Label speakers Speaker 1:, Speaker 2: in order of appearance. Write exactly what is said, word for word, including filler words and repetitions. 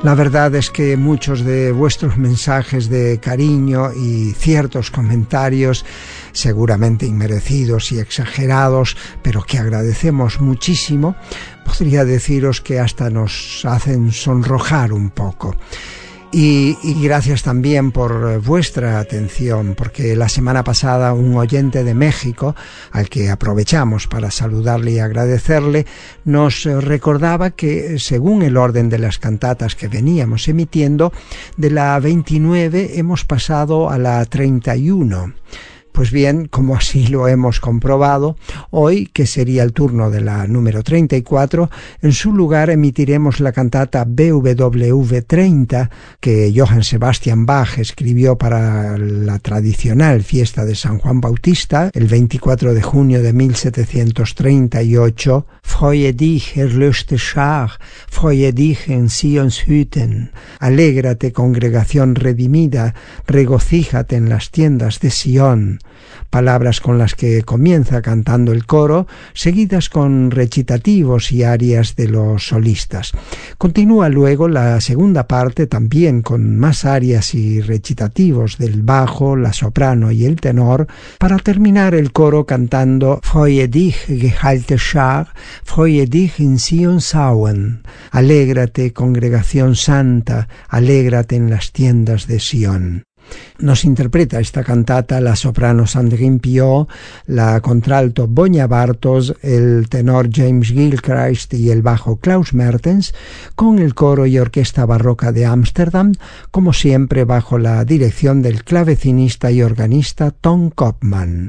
Speaker 1: La verdad es que muchos de vuestros mensajes de cariño y ciertos comentarios, seguramente inmerecidos y exagerados, pero que agradecemos muchísimo, podría deciros que hasta nos hacen sonrojar un poco. Y, y gracias también por vuestra atención, porque la semana pasada un oyente de México, al que aprovechamos para saludarle y agradecerle, nos recordaba que según el orden de las cantatas que veníamos emitiendo, de la veintinueve hemos pasado a la treinta y uno. Pues bien, como así lo hemos comprobado, hoy, que sería el turno de la número treinta y cuatro, en su lugar emitiremos la cantata B W V treinta, que Johann Sebastian Bach escribió para la tradicional fiesta de San Juan Bautista, el veinticuatro de junio de mil setecientos treinta y ocho. Freue dich, erlöschte Schar, freue dich en Sions Hütten. Alégrate, congregación redimida, regocíjate en las tiendas de Sion. Palabras con las que comienza cantando el coro, seguidas con recitativos y arias de los solistas. Continúa luego la segunda parte, también con más arias y recitativos del bajo, la soprano y el tenor, para terminar el coro cantando Freue dich, gehalte Schar, freue dich in Sion sauen. Alégrate, congregación santa, alégrate en las tiendas de Sion. Nos interpreta esta cantata la soprano Sandrine Piot, la contralto Boña Bartos, el tenor James Gilchrist y el bajo Klaus Mertens, con el coro y orquesta barroca de Ámsterdam, como siempre bajo la dirección del clavecinista y organista Tom Kopman.